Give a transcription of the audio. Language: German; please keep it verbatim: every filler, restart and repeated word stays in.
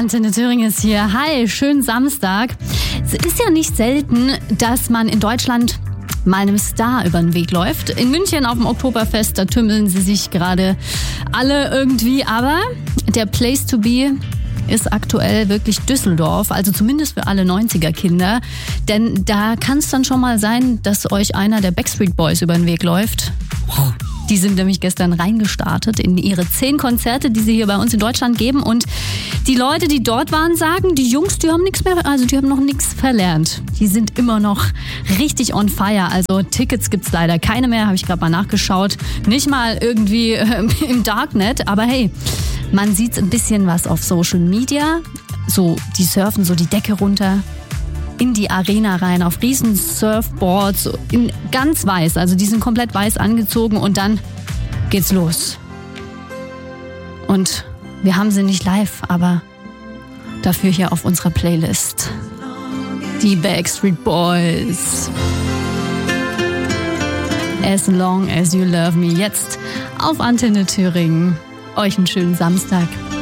Antenne Thüringen ist hier. Hi, schönen Samstag. Es ist ja nicht selten, dass man in Deutschland mal einem Star über den Weg läuft. In München auf dem Oktoberfest, da tümmeln sie sich gerade alle irgendwie. Aber der Place to be ist aktuell wirklich Düsseldorf, also zumindest für alle neunziger-Kinder. Denn da kann es dann schon mal sein, dass euch einer der Backstreet Boys über den Weg läuft. Wow. Die sind nämlich gestern reingestartet in ihre zehn Konzerte, die sie hier bei uns in Deutschland geben. Und die Leute, die dort waren, sagen, die Jungs, die haben nichts mehr, also die haben noch nichts verlernt. Die sind immer noch richtig on fire. Also Tickets gibt's leider keine mehr, habe ich gerade mal nachgeschaut. Nicht mal irgendwie äh, im Darknet, aber hey, man sieht ein bisschen was auf Social Media. So, die surfen so die Decke runter in die Arena rein, auf riesen Surfboards, in ganz weiß. Also die sind komplett weiß angezogen und dann geht's los. Und wir haben sie nicht live, aber dafür hier auf unserer Playlist. Die Backstreet Boys. As long as you love me. Jetzt auf Antenne Thüringen. Euch einen schönen Samstag.